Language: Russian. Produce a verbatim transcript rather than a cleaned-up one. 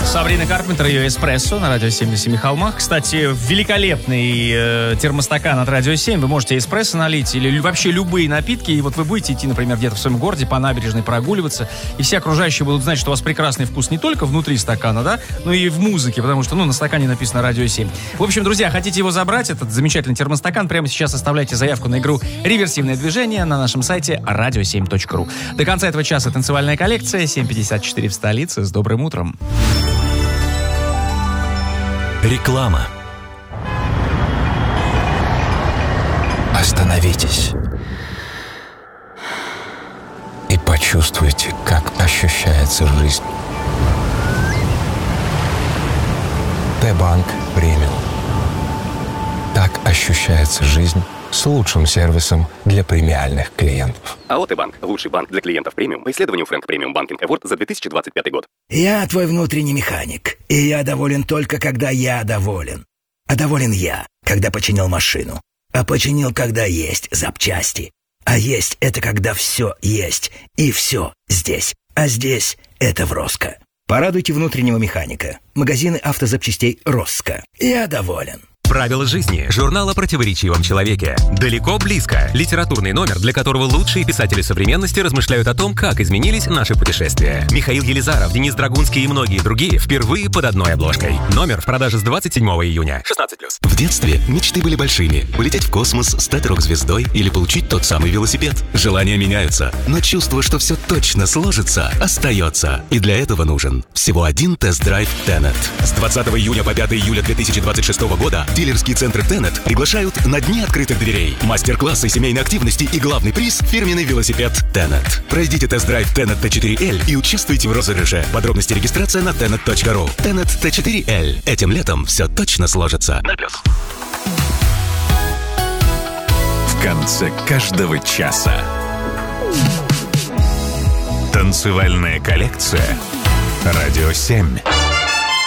Сабрина Карпентер, ее «Эспрессо» на радио семь на семи холмах. Кстати, великолепный э, термостакан от радио семь. Вы можете эспрессо налить или вообще любые напитки. И вот вы будете идти, например, где-то в своем городе по набережной прогуливаться. И все окружающие будут знать, что у вас прекрасный вкус не только внутри стакана, да, но и в музыке, потому что, ну, на стакане написано «Радио семь». В общем, друзья, хотите его забрать, этот замечательный термостакан, прямо сейчас оставляйте заявку на игру «Реверсивное движение» на нашем сайте радио семь точка ру. До конца этого часа танцевальная коллекция. семь пятьдесят четыре в столице. С добрым утром. Реклама. Остановитесь и почувствуйте, как ощущается жизнь. Т-банк премиум. Так ощущается жизнь с лучшим сервисом для премиальных клиентов. АО «Т-банк» – лучший банк для клиентов премиум по исследованию Frank Premium Banking Award за две тысячи двадцать пятый год. Я твой внутренний механик, и я доволен только, когда я доволен. А доволен я, когда починил машину. А починил, когда есть запчасти. А есть — это когда все есть, и все здесь. А здесь — это в Роско. Порадуйте внутреннего механика. Магазины автозапчастей Роско. Я доволен. Правила жизни. Журнал о противоречивом человеке. Далеко-близко. Литературный номер, для которого лучшие писатели современности размышляют о том, как изменились наши путешествия. Михаил Елизаров, Денис Драгунский и многие другие впервые под одной обложкой. Номер в продаже с двадцать седьмого июня. шестнадцать плюс. В детстве мечты были большими. Улететь в космос, стать рок-звездой или получить тот самый велосипед. Желания меняются, но чувство, что все точно сложится, остается. И для этого нужен всего один тест-драйв Tenet. С двадцатого июня по пятого июля две тысячи двадцать шестого года дилерские центры Tenet приглашают на дни открытых дверей. Мастер-классы семейной активности и главный приз – фирменный велосипед Tenet. Пройдите тест-драйв Tenet Т четыре Л и участвуйте в розыгрыше. Подробности регистрация на tenet точка ру. Tenet Т четыре Л. Этим летом все точно сложится. ноль плюс. В конце каждого часа. Танцевальная коллекция. Радио семь.